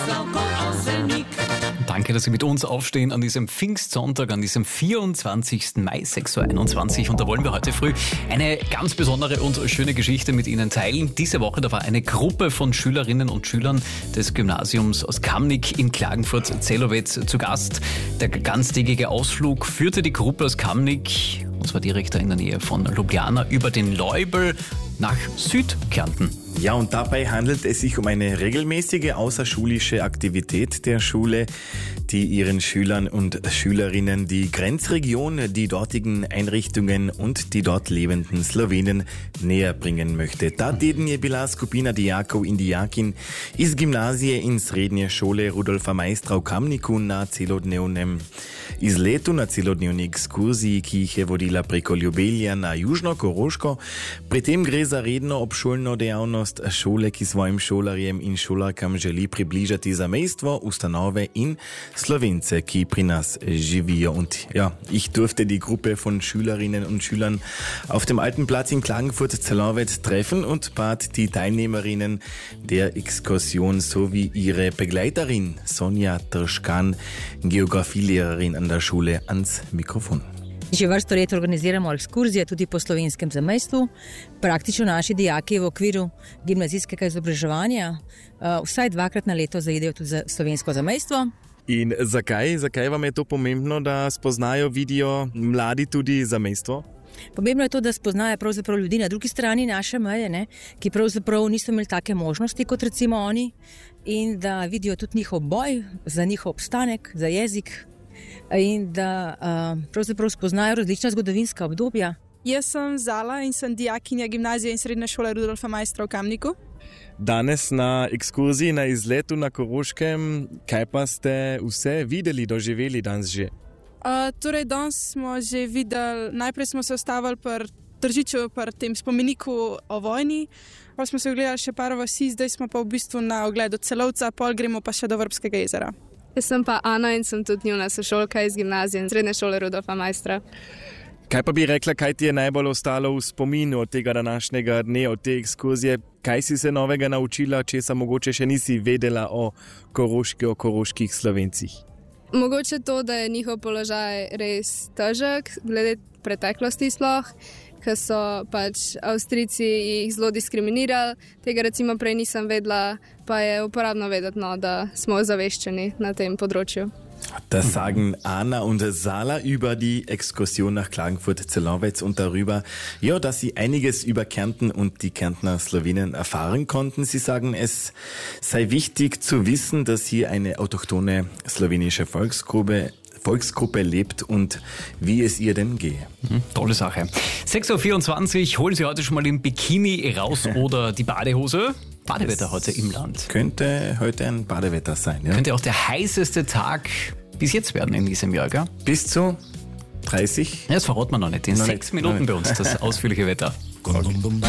Danke, dass Sie mit uns aufstehen an diesem Pfingstsonntag, an diesem 24. Mai, 6.21 Uhr. Und da wollen wir heute früh eine ganz besondere und schöne Geschichte mit Ihnen teilen. Diese Woche, da war eine Gruppe von Schülerinnen und Schülern des Gymnasiums aus Kamnik in Klagenfurt-Zelowetz zu Gast. Der ganztägige Ausflug führte die Gruppe aus Kamnik, und zwar direkt da in der Nähe von Ljubljana, über den Leubel nach Südkärnten. Ja, und dabei handelt es sich um eine regelmäßige außerschulische Aktivität der Schule, die ihren Schülern und Schülerinnen die Grenzregion, die dortigen Einrichtungen und die dort lebenden Slowenen näher bringen möchte. Ta teden je bila skupina dijakov in dijakin iz gimnazije in srednje šole Rudolfa Maistra v Kamniku na celodnevnem izletu, na celodnevni ekskurziji, ki jih je vodila preko Ljubelja na južno Koroško. Pri tem gre za redno obšolno dejavnost šole, ki svojim šolarjem in šolarkam želi približati zamejstvo, ustanove in Slowence, ki pri nas živijo. Und ja, ich durfte die Gruppe von Schülerinnen und Schülern auf dem alten Platz in Klagenfurt-Zelowetz treffen und bat die Teilnehmerinnen der Exkursion sowie ihre Begleiterin Sonja Trškan, Geografielehrerin an der Schule, ans Mikrofon. Že vrsto let organiziramo ekskurzije tudi po slovenskem zamejstvu. Praktično naši dijaki v okviru gimnazijskega izobraževanja vsaj dvakrat na leto zaidejo tudi za slovensko zamejstvo. In zakaj vam je to pomembno, da spoznajo, vidijo mladi tudi zamejstvo? Pomembno je to, da spoznajo pravzaprav ljudi na drugi strani naše meje, ne, ki pravzaprav niso imeli take možnosti kot recimo oni, in da vidijo tudi njihov boj za njihov obstanek, za jezik, in da pravzaprav spoznajo različna zgodovinska obdobja. Jaz sem Zala in sem dijakinja gimnazije in srednje šole Rudolfa Maistra v Kamniku. Danes na ekskurziji, na izletu na Koroškem, kaj pa ste vse videli, doživeli danes že? Torej, danes smo že videli, najprej smo se ustavili pri Tržiču, pri tem spomeniku o vojni, pa smo se ogledali še par vasi, zdaj smo pa v bistvu na ogledu Celovca, pol gremo pa še do Vrbskega jezera. Jaz sem pa Ana in sem tudi njuna sošolka iz gimnazije in srednje šole Rudolfa Maistra. Kaj pa bi rekla, kaj ti je najbolj ostalo v spominu od tega današnjega dne, od te ekskurzije? Kaj si se novega naučila, česa mogoče še nisi vedela o Koroški, o koroških Slovencih? Mogoče to, da je njihov položaj res težek, glede preteklosti sploh, ker so pač Avstrijci jih zelo diskriminirali. Tega recimo prej nisem vedela, pa je uporabno vedeti, da smo ozaveščeni na tem področju. Das sagen Anna und Sala über die Exkursion nach Klagenfurt-Zelowetz und darüber, ja, dass sie einiges über Kärnten und die Kärntner Slowenen erfahren konnten. Sie sagen, es sei wichtig zu wissen, dass hier eine autochthone slowenische Volksgruppe lebt und wie es ihr denn gehe. Tolle Sache. 6.24 Uhr, holen Sie heute schon mal den Bikini raus oder die Badehose. Badewetter heute im Land. Könnte heute ein Badewetter sein, ja. Könnte auch der heißeste Tag bis jetzt werden in diesem Jahr, gell? Bis zu 30? Ja, das verraten wir noch nicht. In 6 Minuten bei uns das ausführliche Wetter.